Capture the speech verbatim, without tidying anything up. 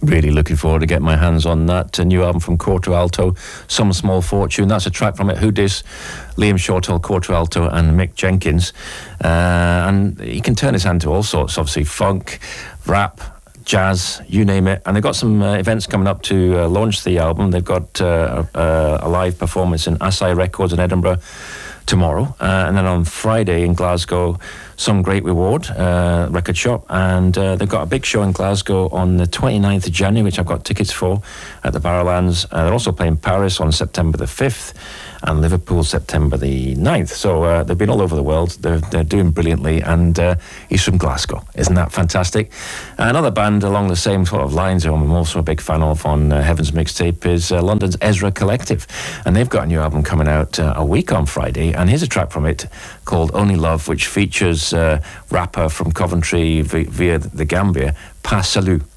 Really looking forward to getting my hands on that uh, new album from Quarto Alto, Some Small Fortune. That's a track from it. Who Dis, Liam Shortall, Quarto Alto, and Mick Jenkins. Uh, and he can turn his hand to all sorts, obviously funk, rap, jazz, you name it. And they've got some uh, events coming up to uh, launch the album. They've got uh, a, a live performance in Asai Records in Edinburgh tomorrow, uh, and then on Friday in Glasgow, Some Great Reward uh, record shop, and uh, they've got a big show in Glasgow on the twenty-ninth of January, which I've got tickets for at the Barrowlands. Uh, they're also playing Paris on September the fifth and Liverpool September the ninth. So uh, they've been all over the world. They're, they're doing brilliantly, and uh, he's from Glasgow. Isn't that fantastic? Another band along the same sort of lines, who I'm also a big fan of on uh, Heaven's Mixtape, is uh, London's Ezra Collective, and they've got a new album coming out uh, a week on Friday, and here's a track from it called Only Love, which features uh, rapper from Coventry via the Gambia, Pas Salut.